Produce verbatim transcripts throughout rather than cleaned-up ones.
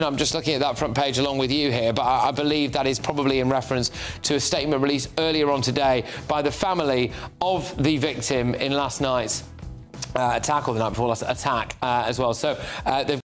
I'm just looking at that front page along with you here, but I, I believe that is probably in reference to a statement released earlier on today by the family of the victim in last night's uh, attack, or the night before last attack uh, as well. So uh, they've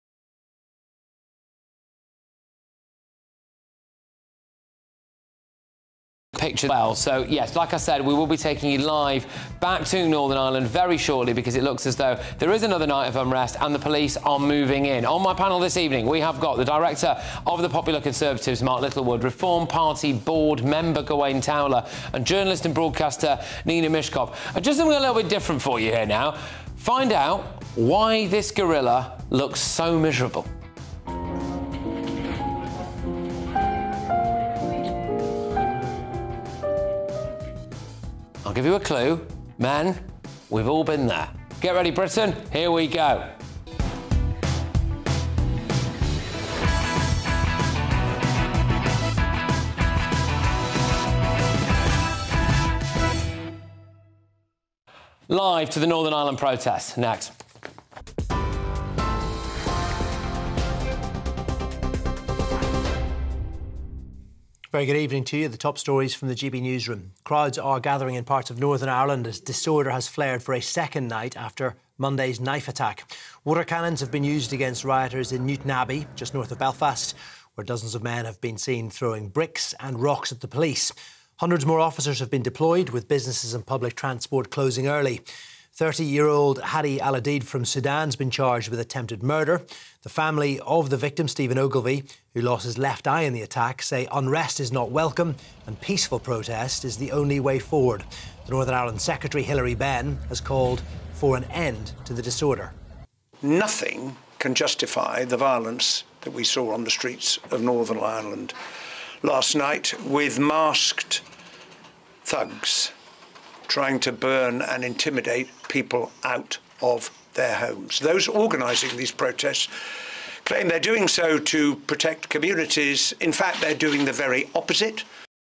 picture well. So yes, like I said, we will be taking you live back to Northern Ireland very shortly, because it looks as though there is another night of unrest and the police are moving in. On my panel this evening, we have got the director of the Popular Conservatives, Mark Littlewood, Reform Party board member Gawain Towler, and journalist and broadcaster Nina Mishkov. And just something a little bit different for you here now. Find out why this gorilla looks so miserable. I'll give you a clue. Men, we've all been there. Get ready, Britain. Here we go. Live to the Northern Ireland protests. Next. Very good evening to you. The top stories from the G B newsroom. Crowds are gathering in parts of Northern Ireland as disorder has flared for a second night after Monday's knife attack. Water cannons have been used against rioters in Newtonabbey, just north of Belfast, where dozens of men have been seen throwing bricks and rocks at the police. Hundreds more officers have been deployed, with businesses and public transport closing early. thirty-year-old Hadi Al-Adid from Sudan has been charged with attempted murder. The family of the victim, Stephen Ogilvie, who lost his left eye in the attack, say unrest is not welcome and peaceful protest is the only way forward. The Northern Ireland Secretary, Hilary Benn, has called for an end to the disorder. Nothing can justify the violence that we saw on the streets of Northern Ireland last night, with masked thugs trying to burn and intimidate people out of their homes. Those organising these protests claim they're doing so to protect communities. In fact, they're doing the very opposite.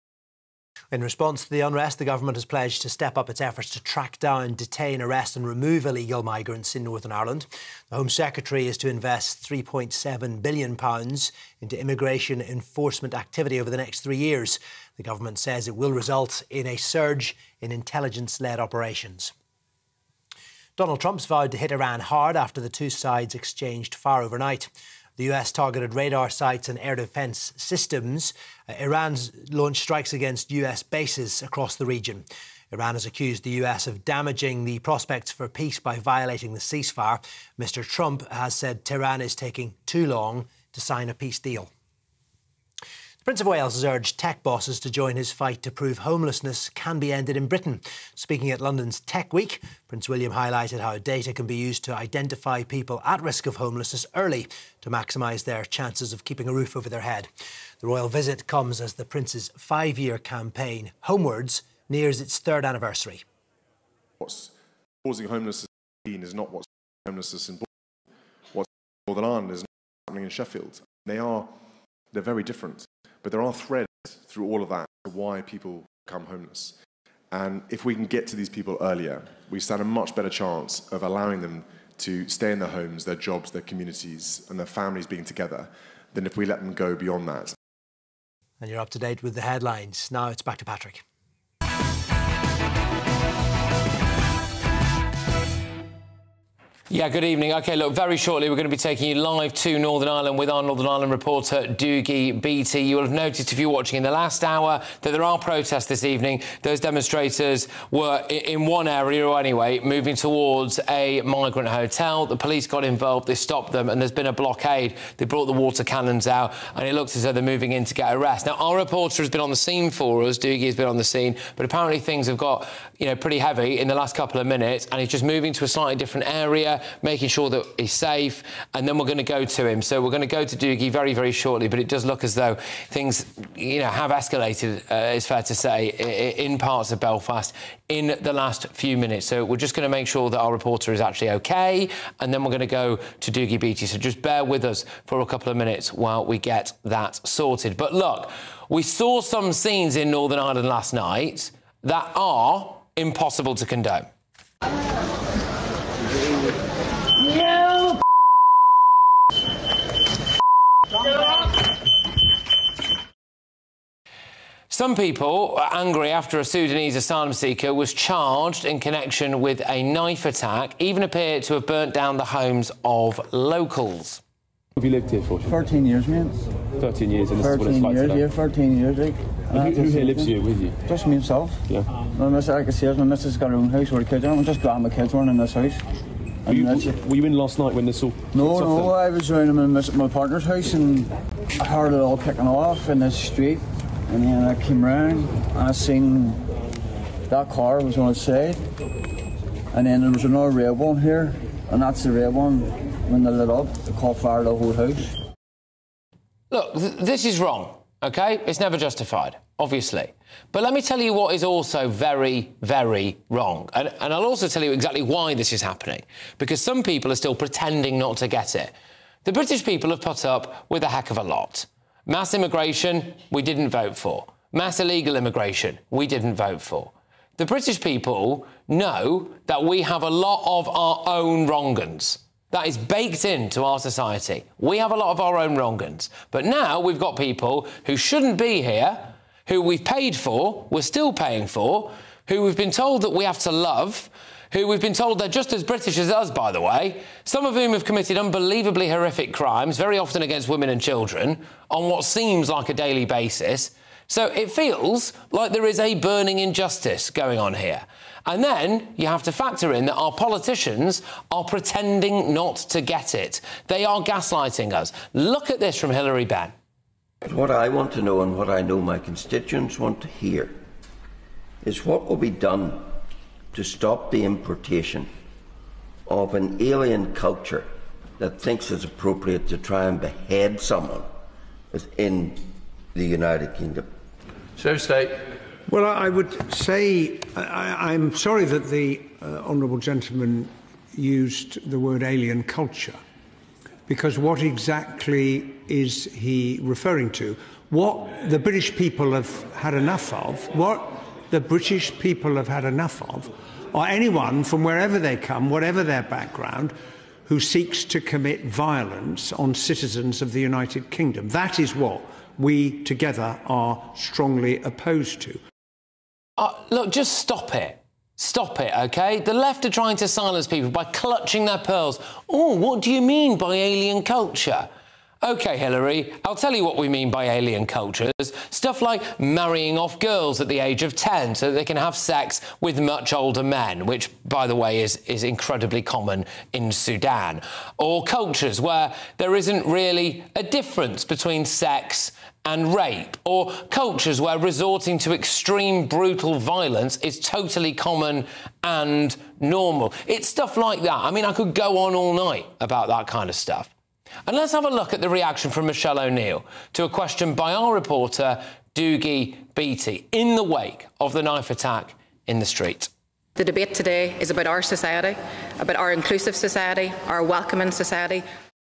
In response to the unrest, the government has pledged to step up its efforts to track down, detain, arrest and remove illegal migrants in Northern Ireland. The Home Secretary is to invest three point seven billion pounds into immigration enforcement activity over the next three years. The government says it will result in a surge in intelligence-led operations. Donald Trump's vowed to hit Iran hard after the two sides exchanged fire overnight. The U S targeted radar sites and air defence systems. Uh, Iran's launched strikes against U S bases across the region. Iran has accused the U S of damaging the prospects for peace by violating the ceasefire. Mister Trump has said Tehran is taking too long to sign a peace deal. The Prince of Wales has urged tech bosses to join his fight to prove homelessness can be ended in Britain. Speaking at London's Tech Week, Prince William highlighted how data can be used to identify people at risk of homelessness early to maximise their chances of keeping a roof over their head. The royal visit comes as the Prince's five-year campaign, Homewards, nears its third anniversary. What's causing homelessness is not what's homelessness in Bournemouth. What's in Northern Ireland is not happening in Sheffield. They are, they're very different. But there are threads through all of that to why people become homeless. And if we can get to these people earlier, we stand a much better chance of allowing them to stay in their homes, their jobs, their communities, and their families being together, than if we let them go beyond that. And you're up to date with the headlines. Now it's back to Patrick. Yeah, good evening. OK, look, very shortly we're going to be taking you live to Northern Ireland with our Northern Ireland reporter, Dougie Beattie. You will have noticed, if you're watching in the last hour, that there are protests this evening. Those demonstrators were in one area, anyway, moving towards a migrant hotel. The police got involved, they stopped them, and there's been a blockade. They brought the water cannons out, and it looks as though they're moving in to get a rest. Now, our reporter has been on the scene for us. Dougie has been on the scene, but apparently things have got, you know, pretty heavy in the last couple of minutes, and he's just moving to a slightly different area, making sure that he's safe, and then we're going to go to him. So we're going to go to Dougie very, very shortly, but it does look as though things, you know, have escalated, uh, it's fair to say, in parts of Belfast in the last few minutes. So we're just going to make sure that our reporter is actually OK, and then we're going to go to Dougie Beattie. So just bear with us for a couple of minutes while we get that sorted. But look, we saw some scenes in Northern Ireland last night that are impossible to condone. You Some people are angry after a Sudanese asylum seeker was charged in connection with a knife attack, even appear to have burnt down the homes of locals. Have you lived here for? thirteen years, mate. thirteen years, and this is what it's like years, today? Yeah, thirteen years, like. And who, who here lives here with you? Just me himself. Yeah. My missus, like I said, my missus got her own house where the kids are. I'm just glad my kids weren't in this house. Were you, were you in last night when this all No, no, off I was around in my, my partner's house and I heard it all kicking off in the street. And then I came round and I seen that car was on its side. And then there was another red one here, and that's the red one. When they lit up, they caught fire to the whole house. Look, th this is wrong, OK? It's never justified, obviously. But let me tell you what is also very, very wrong. And, and I'll also tell you exactly why this is happening, because some people are still pretending not to get it. The British people have put up with a heck of a lot. Mass immigration, we didn't vote for. Mass illegal immigration, we didn't vote for. The British people know that we have a lot of our own wrong-uns. That is baked into our society. We have a lot of our own wrong-uns. But now we've got people who shouldn't be here, who we've paid for, we're still paying for, who we've been told that we have to love, who we've been told they're just as British as us, by the way, some of whom have committed unbelievably horrific crimes, very often against women and children, on what seems like a daily basis. So it feels like there is a burning injustice going on here. And then you have to factor in that our politicians are pretending not to get it. They are gaslighting us. Look at this from Hilary Benn. What I want to know, and what I know my constituents want to hear, is what will be done to stop the importation of an alien culture that thinks it's appropriate to try and behead someone within the United Kingdom. Secretary of State. Well, I would say I, I'm sorry that the uh, honourable gentleman used the word alien culture, because what exactly is he referring to? What the British people have had enough of, what the British people have had enough of, or anyone from wherever they come, whatever their background, who seeks to commit violence on citizens of the United Kingdom. That is what we together are strongly opposed to. Uh, look, just stop it. Stop it, OK? The left are trying to silence people by clutching their pearls. Oh, what do you mean by alien culture? OK, Hilary, I'll tell you what we mean by alien cultures. Stuff like marrying off girls at the age of ten so that they can have sex with much older men, which, by the way, is, is incredibly common in Sudan. Or cultures where there isn't really a difference between sex and rape. Or cultures where resorting to extreme brutal violence is totally common and normal. It's stuff like that. I mean, I could go on all night about that kind of stuff. And let's have a look at the reaction from Michelle O'Neill to a question by our reporter, Doogie Beattie, in the wake of the knife attack in the street. The debate today is about our society, about our inclusive society, our welcoming society.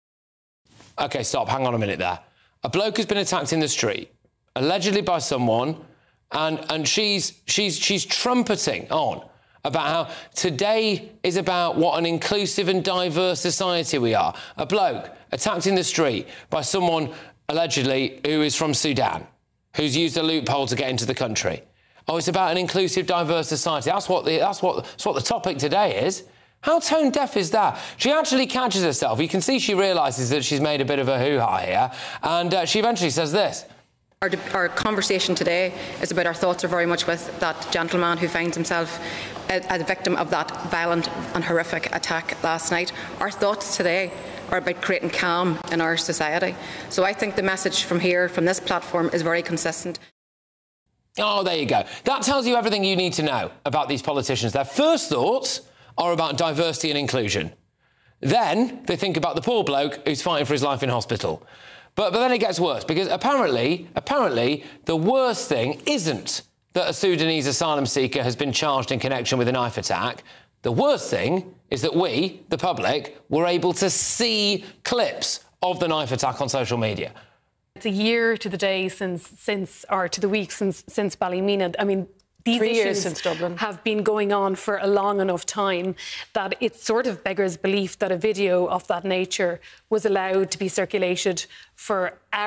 OK, stop. Hang on a minute there. A bloke has been attacked in the street, allegedly by someone, and, and she's, she's, she's trumpeting on about how today is about what an inclusive and diverse society we are. A bloke attacked in the street by someone, allegedly, who is from Sudan, who's used a loophole to get into the country. Oh, it's about an inclusive, diverse society. That's what the, that's what, that's what the topic today is. How tone-deaf is that? She actually catches herself. You can see she realises that she's made a bit of a hoo-ha here, and uh, she eventually says this. Our, our conversation today is about our thoughts are very much with that gentleman who finds himself a, a victim of that violent and horrific attack last night. Our thoughts today are about creating calm in our society. So I think the message from here, from this platform, is very consistent. Oh, there you go. That tells you everything you need to know about these politicians. Their first thoughts are about diversity and inclusion. Then they think about the poor bloke who's fighting for his life in hospital. But, but then it gets worse, because apparently, apparently, the worst thing isn't that a Sudanese asylum seeker has been charged in connection with a knife attack. The worst thing is that we, the public, were able to see clips of the knife attack on social media. It's a year to the day since, since or to the week since, since Ballymena. I mean, these Three issues years since Dublin. have been going on for a long enough time that it sort of beggars belief that a video of that nature was allowed to be circulated for hours.